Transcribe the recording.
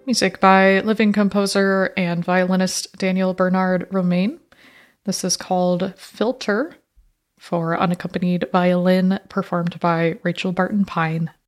Music by living composer and violinist Daniel Bernard Romain. This is called Filter for unaccompanied violin, performed by Rachel Barton Pine.